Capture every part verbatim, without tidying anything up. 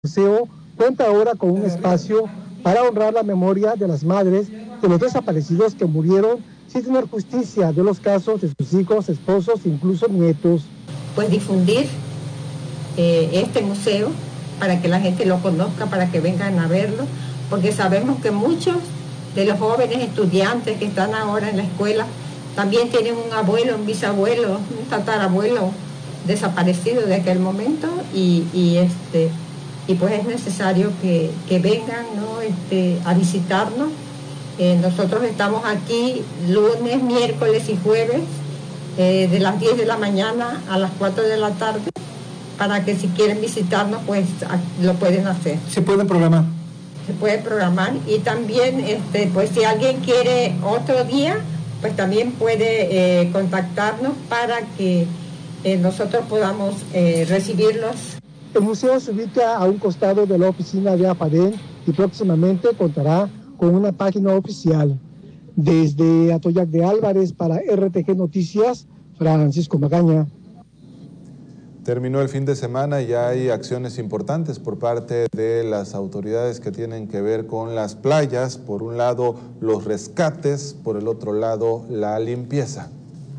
museo cuenta ahora con un espacio para honrar la memoria de las madres de los desaparecidos que murieron sin tener justicia, de los casos de sus hijos, esposos, incluso nietos. Pues difundir eh, este museo para que la gente lo conozca, para que vengan a verlo, porque sabemos que muchos de los jóvenes estudiantes que están ahora en la escuela también tienen un abuelo, un bisabuelo, un tatarabuelo desaparecido de aquel momento y, y este y pues es necesario que, que vengan, ¿no? este, a visitarnos. Eh, nosotros estamos aquí lunes, miércoles y jueves eh, de las diez de la mañana a las cuatro de la tarde, para que si quieren visitarnos pues lo pueden hacer. ¿Se pueden programar? Se puede programar y también este, pues si alguien quiere otro día, pues también puede eh, contactarnos para que eh, nosotros podamos eh, recibirlos. El museo se ubica a un costado de la oficina de APADEN y próximamente contará con una página oficial. Desde Atoyac de Álvarez para R T G Noticias, Francisco Magaña. Terminó el fin de semana y ya hay acciones importantes por parte de las autoridades que tienen que ver con las playas. Por un lado, los rescates, por el otro lado, la limpieza.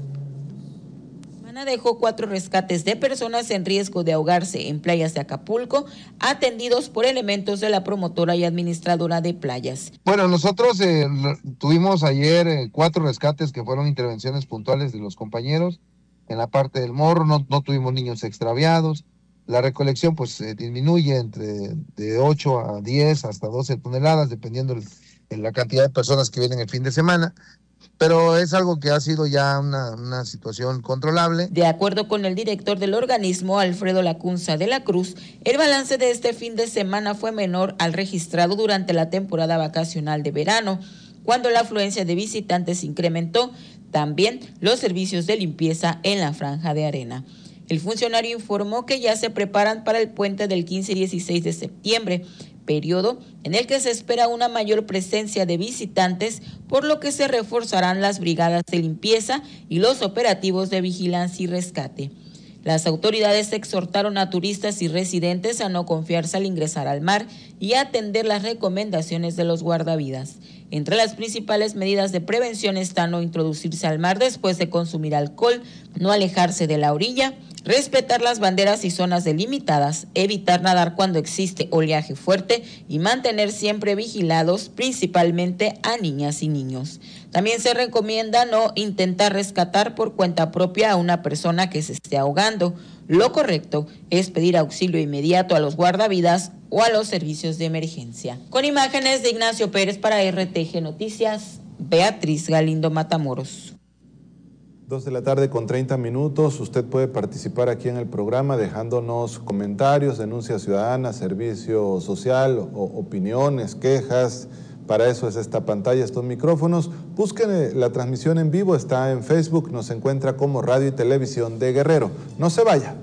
Dejó cuatro rescates de personas en riesgo de ahogarse en playas de Acapulco, atendidos por elementos de la promotora y administradora de playas. Bueno, nosotros eh, tuvimos ayer eh, cuatro rescates que fueron intervenciones puntuales de los compañeros. En la parte del morro no, no tuvimos niños extraviados. La recolección pues eh, disminuye entre de ocho a diez hasta doce toneladas, dependiendo de la cantidad de personas que vienen el fin de semana. Pero es algo que ha sido ya una, una situación controlable. De acuerdo con el director del organismo, Alfredo Lacunza de la Cruz, el balance de este fin de semana fue menor al registrado durante la temporada vacacional de verano, cuando la afluencia de visitantes incrementó. También los servicios de limpieza en la franja de arena. El funcionario informó que ya se preparan para el puente del quince y dieciséis de septiembre, periodo en el que se espera una mayor presencia de visitantes, por lo que se reforzarán las brigadas de limpieza y los operativos de vigilancia y rescate. Las autoridades exhortaron a turistas y residentes a no confiarse al ingresar al mar y a atender las recomendaciones de los guardavidas. Entre las principales medidas de prevención están no introducirse al mar después de consumir alcohol, no alejarse de la orilla, respetar las banderas y zonas delimitadas, evitar nadar cuando existe oleaje fuerte y mantener siempre vigilados principalmente a niñas y niños. También se recomienda no intentar rescatar por cuenta propia a una persona que se esté ahogando. Lo correcto es pedir auxilio inmediato a los guardavidas o a los servicios de emergencia. Con imágenes de Ignacio Pérez para R T G Noticias, Beatriz Galindo Matamoros. Dos de la tarde con treinta minutos. Usted puede participar aquí en el programa dejándonos comentarios, denuncias ciudadanas, servicio social, o, opiniones, quejas. Para eso es esta pantalla, estos micrófonos. Busquen la transmisión en vivo, está en Facebook, nos encuentra como Radio y Televisión de Guerrero. No se vaya.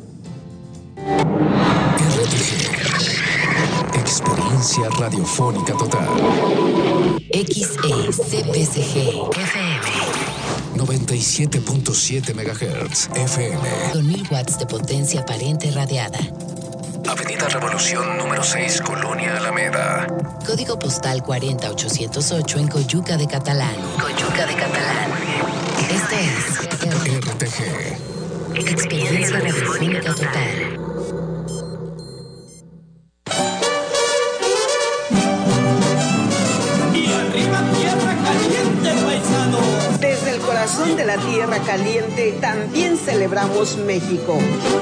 R T G, experiencia radiofónica total. X E C P C G F M noventa y siete punto siete megahertz F M. Con mil watts de potencia aparente radiada. Avenida Revolución número seis, Colonia Alameda. Código postal cuarenta mil ochocientos ocho en Coyuca de Catalán. Coyuca de Catalán. Este es R T G. Experiencia radiofónica total. Y arriba tierra caliente, paisano. Desde el corazón de la tierra caliente también celebramos México.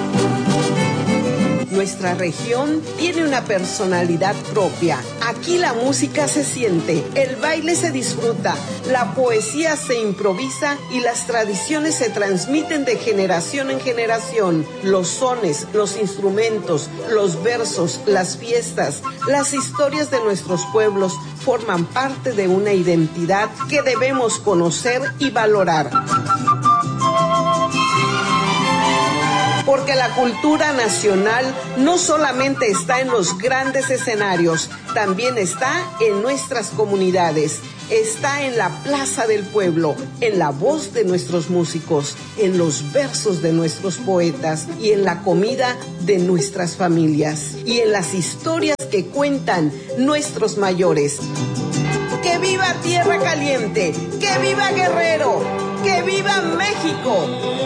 Nuestra región tiene una personalidad propia. Aquí la música se siente, el baile se disfruta, la poesía se improvisa y las tradiciones se transmiten de generación en generación. Los sones, los instrumentos, los versos, las fiestas, las historias de nuestros pueblos forman parte de una identidad que debemos conocer y valorar. porque la cultura nacional no solamente está en los grandes escenarios, también está en nuestras comunidades. Está en la plaza del pueblo, en la voz de nuestros músicos, en los versos de nuestros poetas y en la comida de nuestras familias y en las historias que cuentan nuestros mayores. ¡Que viva Tierra Caliente! ¡Que viva Guerrero! ¡Que viva México!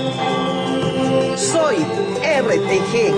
Soy R T G.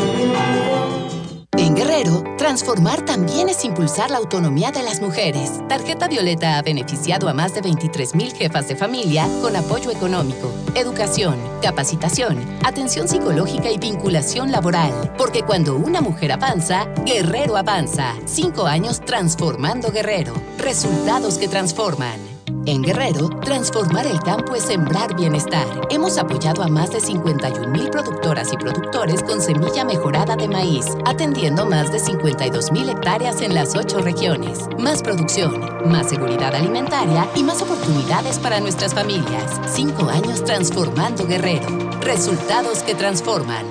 En Guerrero, transformar también es impulsar la autonomía de las mujeres. Tarjeta Violeta ha beneficiado a más de veintitrés mil jefas de familia con apoyo económico, educación, capacitación, atención psicológica y vinculación laboral. Porque cuando una mujer avanza, Guerrero avanza. Cinco años transformando Guerrero. Resultados que transforman. En Guerrero, transformar el campo es sembrar bienestar. Hemos apoyado a más de cincuenta y un mil productoras y productores con semilla mejorada de maíz, atendiendo más de cincuenta y dos mil hectáreas en las ocho regiones. Más producción, más seguridad alimentaria y más oportunidades para nuestras familias. Cinco años transformando Guerrero. Resultados que transforman.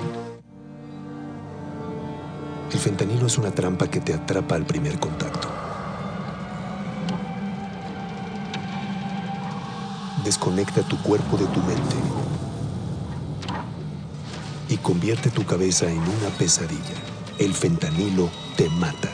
El fentanilo es una trampa que te atrapa al primer contacto. Desconecta tu cuerpo de tu mente y convierte tu cabeza en una pesadilla. El fentanilo te mata.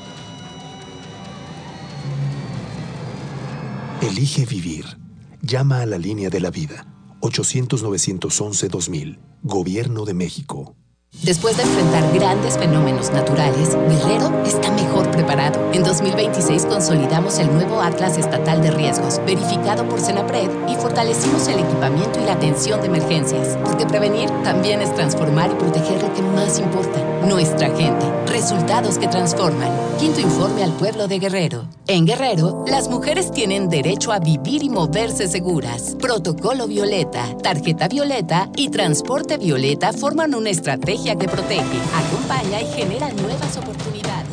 Elige vivir. Llama a la línea de la vida. ochocientos, novecientos once, dos mil. Gobierno de México. Después de enfrentar grandes fenómenos naturales, Guerrero está mejor preparado. En dos mil veintiséis consolidamos el nuevo Atlas Estatal de Riesgos, verificado por Senapred, y fortalecimos el equipamiento y la atención de emergencias. Porque prevenir también es transformar y proteger lo que más importa, nuestra gente. Resultados que transforman. Quinto informe al pueblo de Guerrero. En Guerrero, las mujeres tienen derecho a vivir y moverse seguras. Protocolo Violeta, Tarjeta Violeta y Transporte Violeta forman una estrategia que protege, acompaña y genera nuevas oportunidades.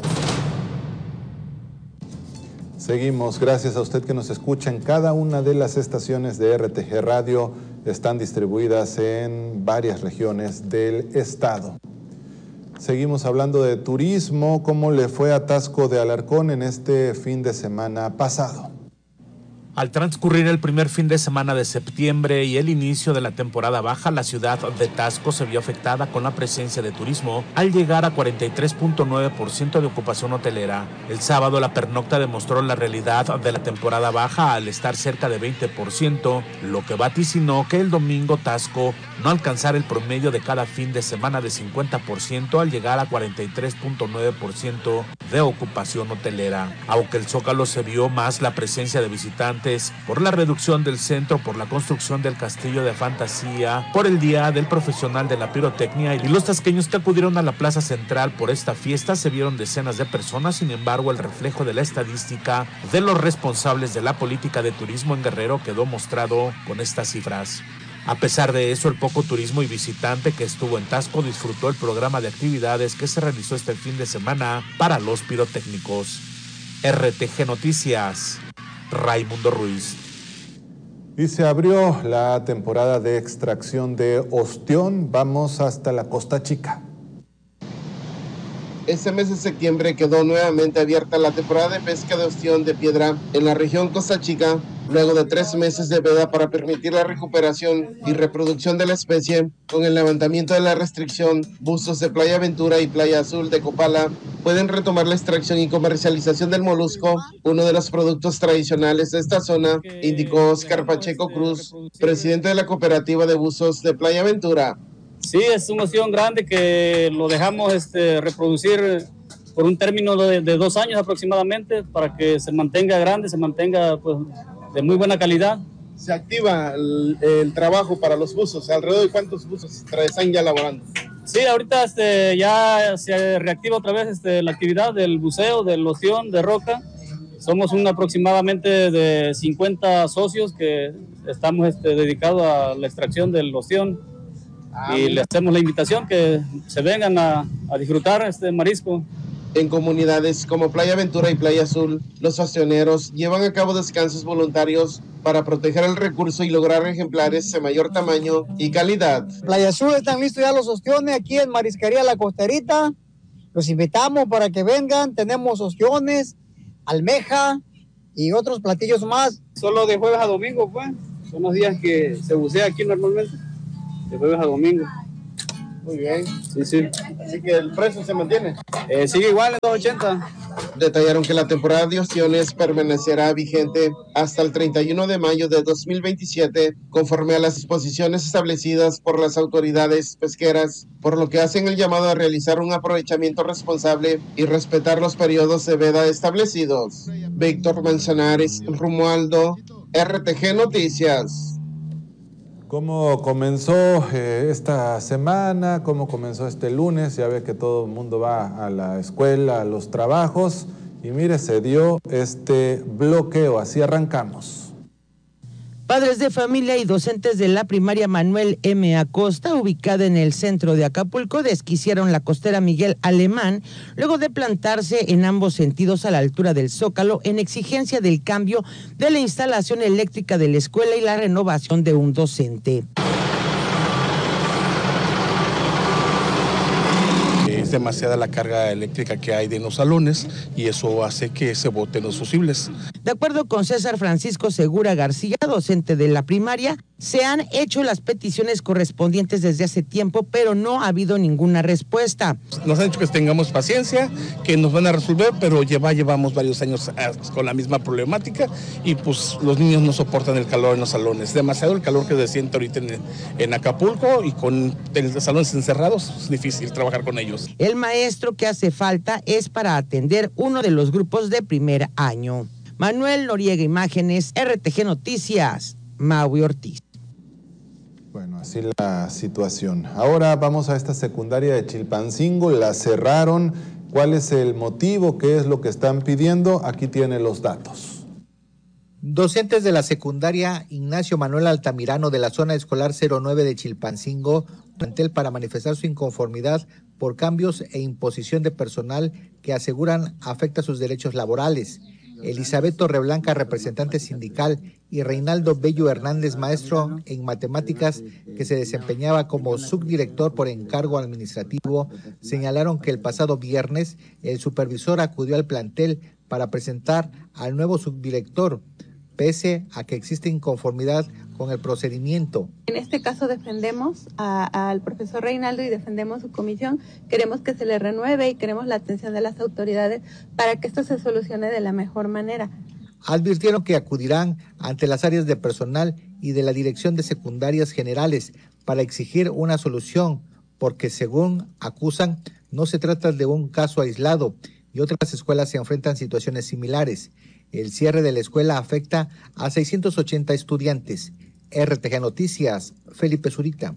Seguimos, gracias a usted que nos escucha en cada una de las estaciones de R T G Radio. Están distribuidas en varias regiones del estado. Seguimos hablando de turismo. ¿Cómo le fue a Taxco de Alarcón en este fin de semana pasado? Al transcurrir el primer fin de semana de septiembre y el inicio de la temporada baja, la ciudad de Taxco se vio afectada con la presencia de turismo al llegar a cuarenta y tres punto nueve por ciento de ocupación hotelera. El sábado la pernocta demostró la realidad de la temporada baja al estar cerca de veinte por ciento, lo que vaticinó que el domingo Taxco no alcanzara el promedio de cada fin de semana de cincuenta por ciento al llegar a cuarenta y tres punto nueve por ciento de ocupación hotelera. Aunque el Zócalo se vio más la presencia de visitantes por la reducción del centro, por la construcción del Castillo de Fantasía, por el Día del Profesional de la Pirotecnia y los tasqueños que acudieron a la Plaza Central por esta fiesta se vieron decenas de personas. Sin embargo, el reflejo de la estadística de los responsables de la política de turismo en Guerrero quedó mostrado con estas cifras. A pesar de eso, el poco turismo y visitante que estuvo en Taxco disfrutó el programa de actividades que se realizó este fin de semana para los pirotécnicos. R T G Noticias, Raimundo Ruiz. Y se abrió la temporada de extracción de ostión. Vamos hasta la Costa Chica. Este mes de septiembre quedó nuevamente abierta la temporada de pesca de ostión de piedra en la región Costa Chica, luego de tres meses de veda para permitir la recuperación y reproducción de la especie. Con el levantamiento de la restricción, buzos de Playa Ventura y Playa Azul de Copala pueden retomar la extracción y comercialización del molusco, uno de los productos tradicionales de esta zona, indicó Oscar Pacheco Cruz, presidente de la cooperativa de buzos de Playa Ventura. Sí, es una ostión grande que lo dejamos este, reproducir por un término de, de dos años aproximadamente para que se mantenga grande, se mantenga pues, de muy buena calidad. Se activa el, el trabajo para los buzos. ¿Alrededor de cuántos buzos están ya laborando? Sí, ahorita este, ya se reactiva otra vez este, la actividad del buceo, del ostión, de roca. Somos un aproximadamente de cincuenta socios que estamos este, dedicados a la extracción del ostión. Ah, y mira. Les hacemos la invitación que se vengan a, a disfrutar este marisco. En comunidades como Playa Ventura y Playa Azul, los ostioneros llevan a cabo descansos voluntarios para proteger el recurso y lograr ejemplares de mayor tamaño y calidad. Playa Azul están listos ya los ostiones aquí en Marisquería La Costerita. Los invitamos para que vengan. Tenemos ostiones, almeja y otros platillos más. Solo de jueves a domingo, pues. Son los días que se bucea aquí normalmente, de jueves a domingo. Muy bien. Sí, sí. Así que el precio se mantiene. Eh, sigue igual en dos ochenta. Detallaron que la temporada de ostiones permanecerá vigente hasta el treinta y uno de mayo de dos mil veintisiete, conforme a las disposiciones establecidas por las autoridades pesqueras, por lo que hacen el llamado a realizar un aprovechamiento responsable y respetar los periodos de veda establecidos. Víctor Manzanares, Romualdo, R T G Noticias. ¿Cómo comenzó eh, esta semana? ¿Cómo comenzó este lunes? Ya ve que todo el mundo va a la escuela, a los trabajos. Y mire, se dio este bloqueo. Así arrancamos. Padres de familia y docentes de la primaria Manuel M. Acosta, ubicada en el centro de Acapulco, desquiciaron la costera Miguel Alemán, luego de plantarse en ambos sentidos a la altura del Zócalo en exigencia del cambio de la instalación eléctrica de la escuela y la renovación de un docente. Es demasiada la carga eléctrica que hay en los salones y eso hace que se boten los fusibles. De acuerdo con César Francisco Segura García, docente de la primaria, se han hecho las peticiones correspondientes desde hace tiempo, pero no ha habido ninguna respuesta. Nos han dicho que tengamos paciencia, que nos van a resolver, pero lleva, llevamos varios años con la misma problemática y pues los niños no soportan el calor en los salones. Demasiado el calor que se siente ahorita en, en Acapulco y con los salones encerrados es difícil trabajar con ellos. El maestro que hace falta es para atender uno de los grupos de primer año. Manuel Noriega, Imágenes, R T G Noticias, Maui Ortiz. Bueno, así la situación. Ahora vamos a esta secundaria de Chilpancingo, la cerraron. ¿Cuál es el motivo? ¿Qué es lo que están pidiendo? Aquí tiene los datos. Docentes de la secundaria Ignacio Manuel Altamirano de la zona escolar cero nueve de Chilpancingo, plantel para manifestar su inconformidad por cambios e imposición de personal que aseguran afecta sus derechos laborales. Elizabeth Torreblanca, representante sindical, y Reinaldo Bello Hernández, maestro en matemáticas que se desempeñaba como subdirector por encargo administrativo, señalaron que el pasado viernes el supervisor acudió al plantel para presentar al nuevo subdirector, pese a que existe inconformidad con el procedimiento. En este caso defendemos a, al profesor Reinaldo y defendemos su comisión. Queremos que se le renueve y queremos la atención de las autoridades para que esto se solucione de la mejor manera. Advirtieron que acudirán ante las áreas de personal y de la Dirección de Secundarias Generales para exigir una solución, porque según acusan, no se trata de un caso aislado y otras escuelas se enfrentan situaciones similares. El cierre de la escuela afecta a seiscientos ochenta estudiantes. R T G Noticias, Felipe Zurita.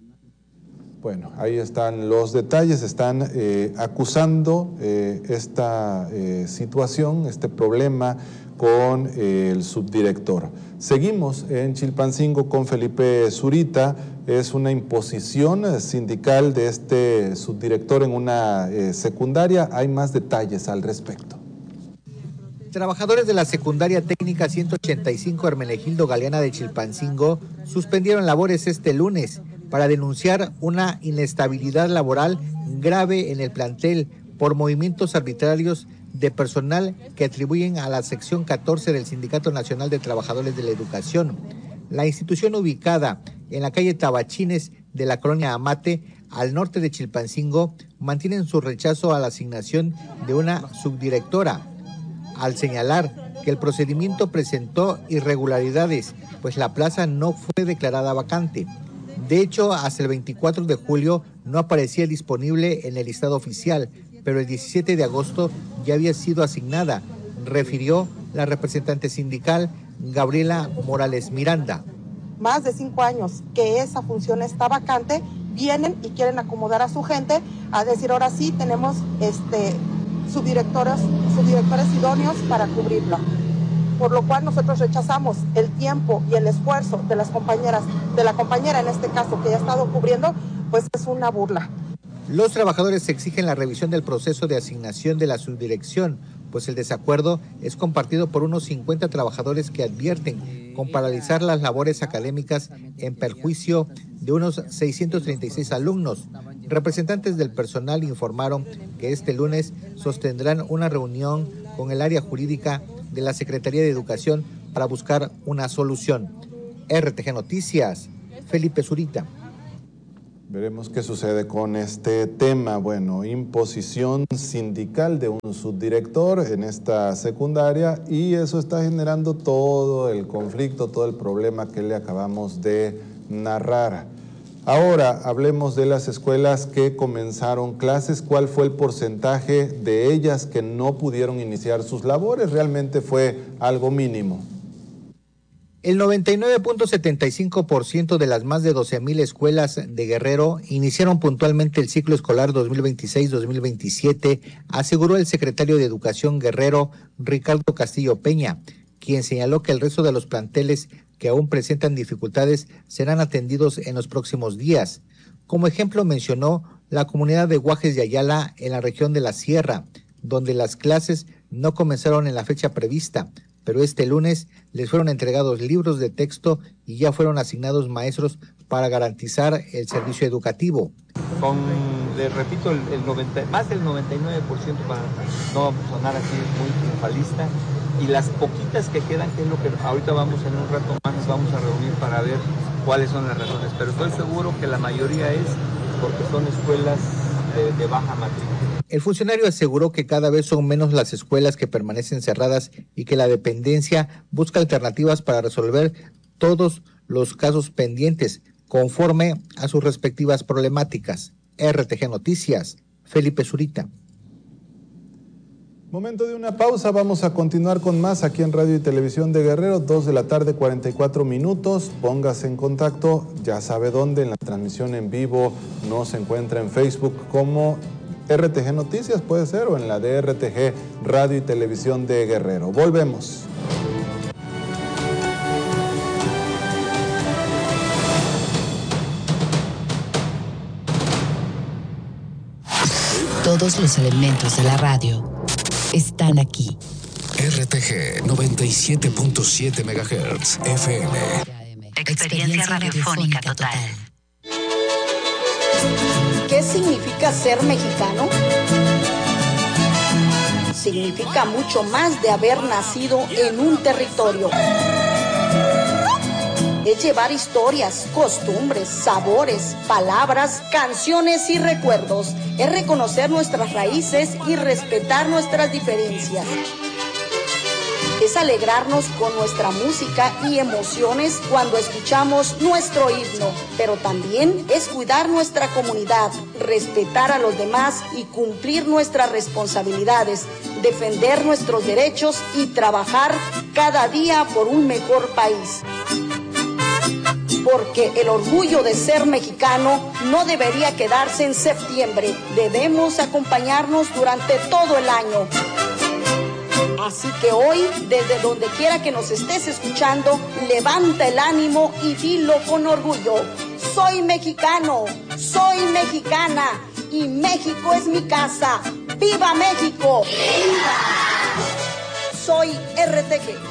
Bueno, ahí están los detalles, están eh, acusando eh, esta eh, situación, este problema con eh, el subdirector. Seguimos en Chilpancingo con Felipe Zurita. Es una imposición sindical de este subdirector en una eh, secundaria. Hay más detalles al respecto. Trabajadores de la secundaria técnica ciento ochenta y cinco Hermenegildo Galeana de Chilpancingo suspendieron labores este lunes para denunciar una inestabilidad laboral grave en el plantel por movimientos arbitrarios de personal que atribuyen a la sección catorce del Sindicato Nacional de Trabajadores de la Educación. La institución, ubicada en la calle Tabachines de la colonia Amate, al norte de Chilpancingo, mantienen su rechazo a la asignación de una subdirectora, al señalar que el procedimiento presentó irregularidades, pues la plaza no fue declarada vacante. De hecho, hasta el veinticuatro de julio no aparecía disponible en el listado oficial, pero el diecisiete de agosto ya había sido asignada, refirió la representante sindical Gabriela Morales Miranda. Más de cinco años que esa función está vacante, vienen y quieren acomodar a su gente a decir, ahora sí tenemos este subdirectores, subdirectores idóneos para cubrirla. Por lo cual nosotros rechazamos el tiempo y el esfuerzo de las compañeras, de la compañera en este caso que ya ha estado cubriendo, pues es una burla. Los trabajadores exigen la revisión del proceso de asignación de la subdirección, pues el desacuerdo es compartido por unos cincuenta trabajadores que advierten con paralizar las labores académicas en perjuicio de unos seiscientos treinta y seis alumnos. Representantes del personal informaron que este lunes sostendrán una reunión con el área jurídica de la Secretaría de Educación para buscar una solución. R T G Noticias, Felipe Zurita. Veremos qué sucede con este tema. Bueno, imposición sindical de un subdirector en esta secundaria y eso está generando todo el conflicto, todo el problema que le acabamos de narrar. Ahora hablemos de las escuelas que comenzaron clases. ¿Cuál fue el porcentaje de ellas que no pudieron iniciar sus labores? Realmente fue algo mínimo. El noventa y nueve punto setenta y cinco por ciento de las más de doce mil escuelas de Guerrero iniciaron puntualmente el ciclo escolar dos mil veintiséis dos mil veintisiete, aseguró el secretario de Educación Guerrero, Ricardo Castillo Peña, quien señaló que el resto de los planteles que aún presentan dificultades serán atendidos en los próximos días. Como ejemplo mencionó la comunidad de Guajes de Ayala en la región de la Sierra, donde las clases no comenzaron en la fecha prevista, pero este lunes les fueron entregados libros de texto y ya fueron asignados maestros para garantizar el servicio educativo. Con, les repito, el, el noventa, más del noventa y nueve por ciento, para no sonar así muy triunfalista, y las poquitas que quedan, que es lo que ahorita vamos en un rato más, nos vamos a reunir para ver cuáles son las razones, pero estoy seguro que la mayoría es porque son escuelas de, de baja matrícula. El funcionario aseguró que cada vez son menos las escuelas que permanecen cerradas y que la dependencia busca alternativas para resolver todos los casos pendientes conforme a sus respectivas problemáticas. R T G Noticias, Felipe Zurita. Momento de una pausa, vamos a continuar con más aquí en Radio y Televisión de Guerrero, dos de la tarde, cuarenta y cuatro minutos. Póngase en contacto, ya sabe dónde, en la transmisión en vivo nos encuentra en Facebook como R T G Noticias, puede ser, o en la de R T G Radio y Televisión de Guerrero. Volvemos. Todos los elementos de la radio están aquí. R T G noventa y siete punto siete megahertz F M. Experiencia radiofónica total. ¿Qué significa ser mexicano? Significa mucho más de haber nacido en un territorio. Es llevar historias, costumbres, sabores, palabras, canciones y recuerdos. Es reconocer nuestras raíces y respetar nuestras diferencias. Es alegrarnos con nuestra música y emociones cuando escuchamos nuestro himno, pero también es cuidar nuestra comunidad, respetar a los demás y cumplir nuestras responsabilidades, defender nuestros derechos y trabajar cada día por un mejor país. Porque el orgullo de ser mexicano no debería quedarse en septiembre, debemos acompañarnos durante todo el año. Así que hoy, desde donde quiera que nos estés escuchando, levanta el ánimo y dilo con orgullo. Soy mexicano, soy mexicana y México es mi casa. ¡Viva México! ¡Viva! Soy R T G.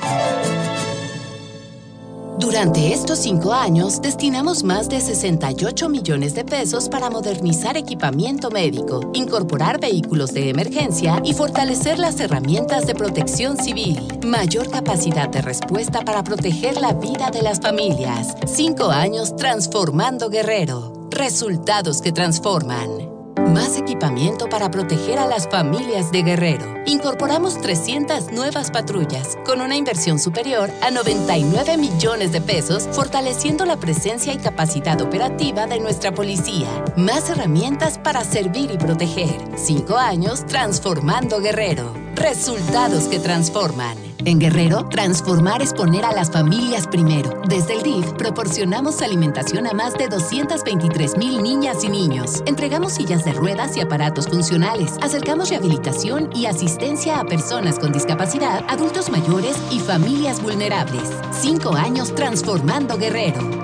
Durante estos cinco años, destinamos más de sesenta y ocho millones de pesos para modernizar equipamiento médico, incorporar vehículos de emergencia y fortalecer las herramientas de protección civil. Mayor capacidad de respuesta para proteger la vida de las familias. Cinco años transformando Guerrero. Resultados que transforman. Más equipamiento para proteger a las familias de Guerrero. Incorporamos trescientas nuevas patrullas con una inversión superior a noventa y nueve millones de pesos, fortaleciendo la presencia y capacidad operativa de nuestra policía. Más herramientas para servir y proteger. Cinco años transformando Guerrero. Resultados que transforman. En Guerrero, transformar es poner a las familias primero. Desde el D I F proporcionamos alimentación a más de doscientas veintitrés mil niñas y niños. Entregamos sillas de ruedas y aparatos funcionales. Acercamos rehabilitación y asistencia a personas con discapacidad, adultos mayores y familias vulnerables. Cinco años transformando Guerrero.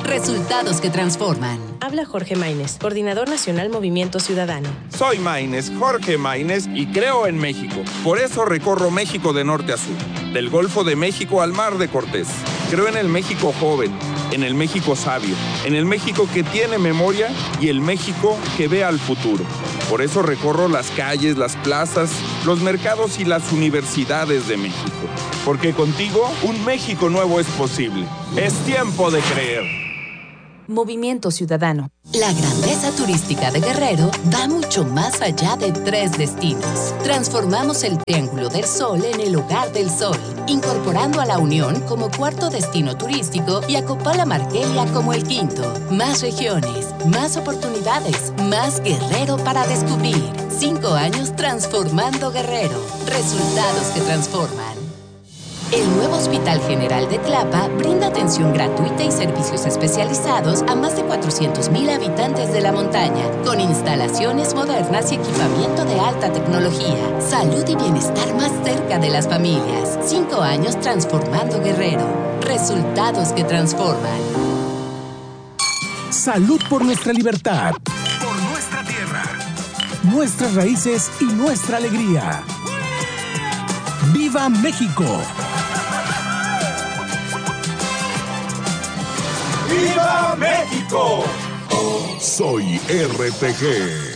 Resultados que transforman. Habla Jorge Maínez, Coordinador Nacional Movimiento Ciudadano. Soy Maínez, Jorge Maínez, y creo en México. Por eso recorro México de norte a sur, del Golfo de México al Mar de Cortés. Creo en el México joven, en el México sabio, en el México que tiene memoria y el México que ve al futuro. Por eso recorro las calles, las plazas, los mercados y las universidades de México. Porque contigo, un México nuevo es posible. Es tiempo de creer. Movimiento Ciudadano. La grandeza turística de Guerrero va mucho más allá de tres destinos. Transformamos el Triángulo del Sol en el Hogar del Sol, incorporando a La Unión como cuarto destino turístico y a Copala-Marquelia como el quinto. Más regiones, más oportunidades, más Guerrero para descubrir. Cinco años transformando Guerrero. Resultados que transforman. El nuevo Hospital General de Tlapa brinda atención gratuita y servicios especializados a más de cuatrocientos mil habitantes de la montaña, con instalaciones modernas y equipamiento de alta tecnología. Salud y bienestar más cerca de las familias. Cinco años transformando Guerrero. Resultados que transforman. Salud por nuestra libertad. Por nuestra tierra. Nuestras raíces y nuestra alegría. ¡Viva México! ¡Viva México! Soy R T G.